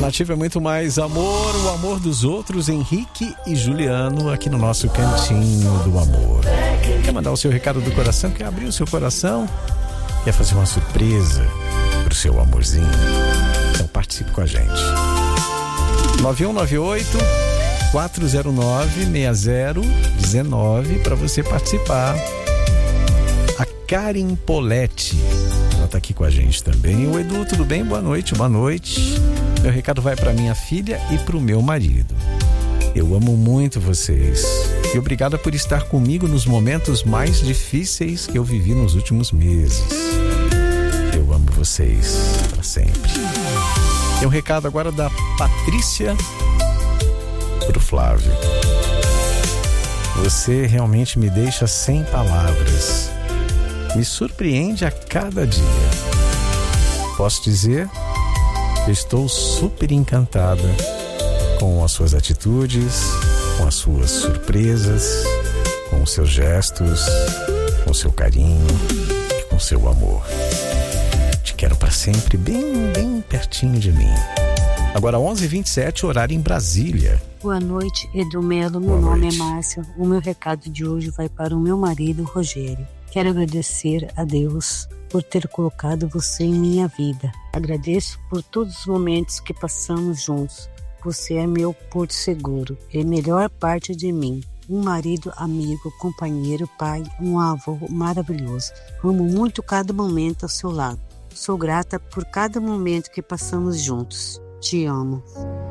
Nativa é muito mais amor, o amor dos outros. Henrique e Juliano aqui no nosso Cantinho do Amor. Quer mandar o seu recado do coração? Quer abrir o seu coração? Quer fazer uma surpresa pro seu amorzinho? Então participe com a gente. 9198-409-6019 para você participar. A Karen Poletti, ela tá aqui com a gente também. O Edu, tudo bem? Boa noite, boa noite. Meu recado vai para minha filha e pro meu marido. Eu amo muito vocês e obrigada por estar comigo nos momentos mais difíceis que eu vivi nos últimos meses. Eu amo vocês para sempre. Tem um recado agora da Patrícia pro Flávio. Você realmente me deixa sem palavras. Me surpreende a cada dia. Posso dizer que estou super encantada com as suas atitudes, com as suas surpresas, com os seus gestos, com o seu carinho e com o seu amor. Te quero para sempre, bem, bem pertinho de mim. Agora 11h27, horário em Brasília. Boa noite, Edu Melo. Meu nome é Márcia. O meu recado de hoje vai para o meu marido, Rogério. Quero agradecer a Deus por ter colocado você em minha vida. Agradeço por todos os momentos que passamos juntos. Você é meu porto seguro, é a melhor parte de mim. Um marido, amigo, companheiro, pai, um avô maravilhoso. Amo muito cada momento ao seu lado. Sou grata por cada momento que passamos juntos. Te amo.